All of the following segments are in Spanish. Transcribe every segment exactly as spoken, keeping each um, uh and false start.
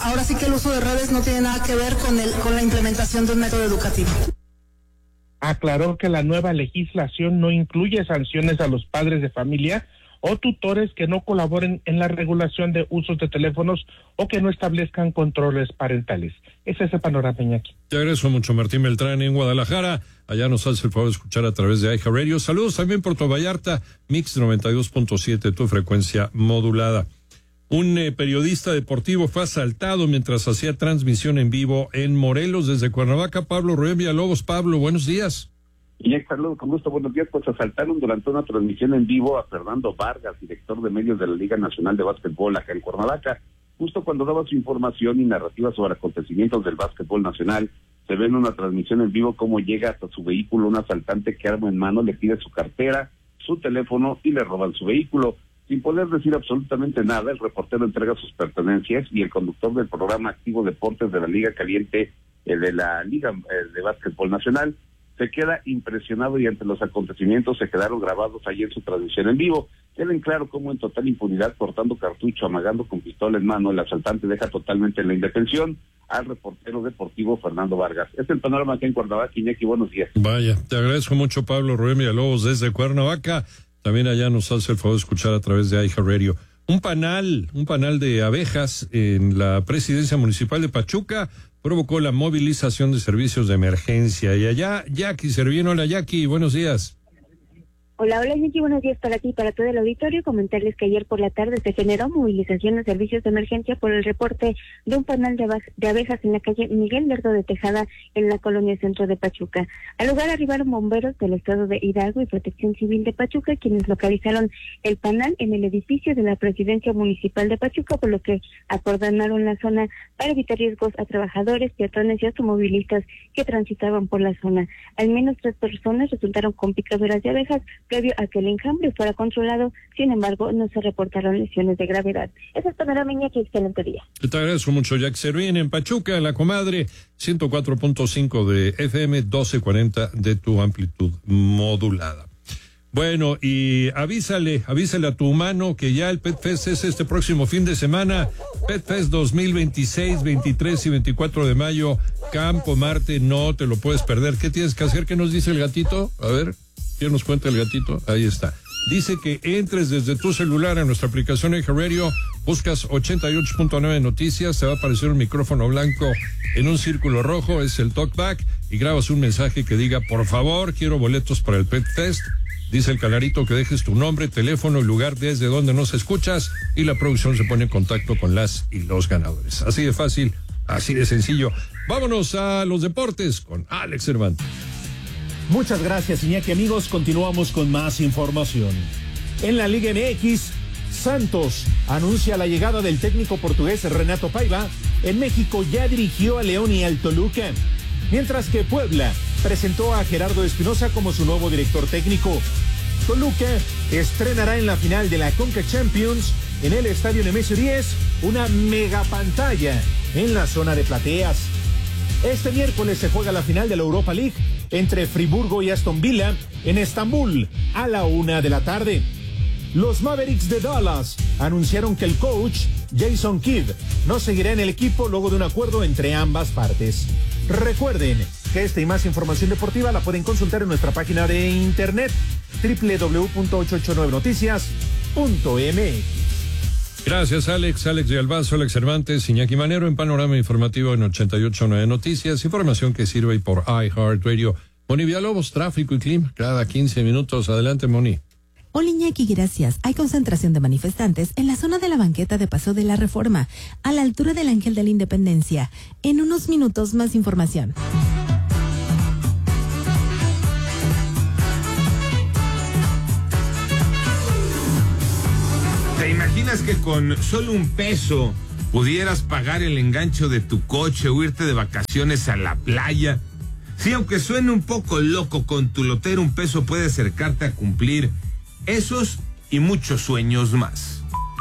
ahora sí que el uso de redes no tiene nada que ver con el con la implementación de un método educativo. Aclaró que la nueva legislación no incluye sanciones a los padres de familia o tutores que no colaboren en la regulación de usos de teléfonos o que no establezcan controles parentales. Ese es el panorama, Iñaki. Te agradezco mucho, Martín Beltrán, en Guadalajara. Allá nos hace el favor de escuchar a través de iHeartRadio. Saludos también por Puerto Vallarta, Mix noventa y dos punto siete, tu frecuencia modulada. Un eh, periodista deportivo fue asaltado mientras hacía transmisión en vivo en Morelos. Desde Cuernavaca, Pablo Rubén Villalobos. Pablo, buenos días. Y ya, saludos, con gusto, buenos días. Pues asaltaron durante una transmisión en vivo a Fernando Vargas, director de medios de la Liga Nacional de Básquetbol acá en Cuernavaca. Justo cuando daba su información y narrativa sobre acontecimientos del básquetbol nacional, se ve en una transmisión en vivo cómo llega hasta su vehículo un asaltante que, arma en mano, le pide su cartera, su teléfono y le roban su vehículo. Sin poder decir absolutamente nada, el reportero entrega sus pertenencias y el conductor del programa Activo Deportes de la Liga Caliente, eh, de la Liga eh, de Básquetbol Nacional, se queda impresionado y ante los acontecimientos se quedaron grabados ahí en su transmisión en vivo. Queden claro cómo en total impunidad, portando cartucho, amagando con pistola en mano, el asaltante deja totalmente en la indefensión al reportero deportivo Fernando Vargas. Este es el panorama aquí en Cuernavaca. Iñaki, buenos días. Vaya, te agradezco mucho, Pablo Rubén Villalobos, desde Cuernavaca. También allá nos hace el favor de escuchar a través de iHeartRadio. Un panal, un panal de abejas en la presidencia municipal de Pachuca provocó la movilización de servicios de emergencia. Y allá, Jackie Servino. Hola, Jackie, buenos días. Hola, hola, Iñaki, buenos días para ti y para todo el auditorio. Comentarles que ayer por la tarde se generó movilización de servicios de emergencia por el reporte de un panal de, de abejas en la calle Miguel Lerdo de Tejada, en la colonia centro de Pachuca. Al lugar arribaron bomberos del estado de Hidalgo y Protección Civil de Pachuca, quienes localizaron el panal en el edificio de la presidencia municipal de Pachuca, por lo que acordonaron la zona para evitar riesgos a trabajadores, peatones y automovilistas que transitaban por la zona. Al menos tres personas resultaron con picaduras de abejas previo a que el enjambre fuera controlado. Sin embargo, no se reportaron lesiones de gravedad. Esa es Panorama, Iñaki, excelente día. Te agradezco mucho, Jack Servin, en Pachuca, La Comadre, ciento cuatro punto cinco de F M, doce cuarenta de tu amplitud modulada. Bueno, y avísale, avísale a tu humano que ya el Pet Fest es este próximo fin de semana. Pet Fest dos mil veintiséis, veintitrés y veinticuatro de mayo, Campo Marte, no te lo puedes perder. ¿Qué tienes que hacer? ¿Qué nos dice el gatito? A ver, ¿quién nos cuenta el gatito? Ahí está. Dice que entres desde tu celular a nuestra aplicación iHeartRadio, buscas ochenta y ocho punto nueve Noticias, te va a aparecer un micrófono blanco en un círculo rojo, es el talkback, y grabas un mensaje que diga, por favor, quiero boletos para el Pet Fest. Dice el canarito que dejes tu nombre, teléfono y lugar desde donde nos escuchas, y la producción se pone en contacto con las y los ganadores. Así de fácil, así de sencillo. Vámonos a los deportes con Alex Cervantes. Muchas gracias, Iñaki. Amigos, continuamos con más información. En la Liga M X, Santos anuncia la llegada del técnico portugués Renato Paiva. En México ya dirigió a León y al Toluca, mientras que Puebla presentó a Gerardo Espinosa como su nuevo director técnico. Toluca estrenará en la final de la Conca Champions en el Estadio Nemesio diez una mega pantalla en la zona de plateas. Este miércoles se juega la final de la Europa League entre Friburgo y Aston Villa en Estambul a la una de la tarde. Los Mavericks de Dallas anunciaron que el coach Jason Kidd no seguirá en el equipo luego de un acuerdo entre ambas partes. Recuerden que esta y más información deportiva la pueden consultar en nuestra página de internet doble u doble u doble u punto ochocientos ochenta y nueve noticias punto m x. Gracias, Alex. Alex de Albazo, Alex Cervantes, Iñaki Manero en Panorama Informativo en ochenta y ocho punto nueve Noticias. Información que sirve por iHeartRadio. Moni Villalobos, tráfico y clima, cada quince minutos. Adelante, Moni. Hola, Iñaki, gracias. Hay concentración de manifestantes en la zona de la banqueta de Paso de la Reforma, a la altura del Ángel de la Independencia. En unos minutos, más información. ¿Te imaginas que con solo un peso pudieras pagar el enganche de tu coche o irte de vacaciones a la playa? Sí, aunque suene un poco loco, con tu lotero un peso puede acercarte a cumplir esos y muchos sueños más.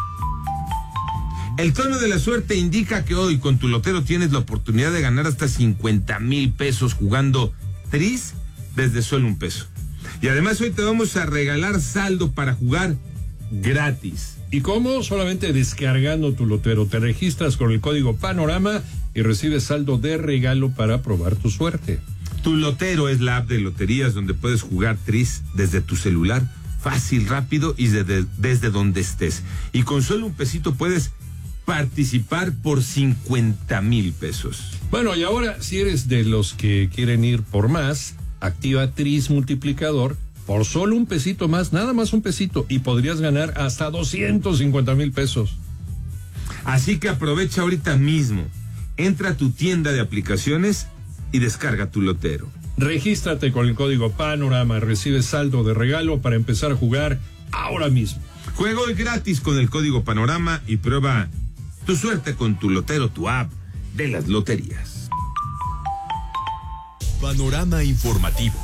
El tono de la suerte indica que hoy con tu lotero tienes la oportunidad de ganar hasta cincuenta mil pesos jugando tris desde solo un peso. Y además hoy te vamos a regalar saldo para jugar gratis. ¿Y cómo? Solamente descargando tu lotero. Te registras con el código Panorama y recibes saldo de regalo para probar tu suerte. Tu Lotero es la app de loterías donde puedes jugar tris desde tu celular, fácil, rápido y desde, desde donde estés. Y con solo un pesito puedes participar por cincuenta mil pesos. Bueno, y ahora, si eres de los que quieren ir por más, activa Tris Multiplicador por solo un pesito más, nada más un pesito, y podrías ganar hasta doscientos cincuenta mil pesos. Así que aprovecha ahorita mismo. Entra a tu tienda de aplicaciones y descarga tu Lotero. Regístrate con el código Panorama, recibes saldo de regalo para empezar a jugar ahora mismo. Juega hoy gratis con el código Panorama y prueba tu suerte con tu Lotero, tu app de las loterías. Panorama informativo.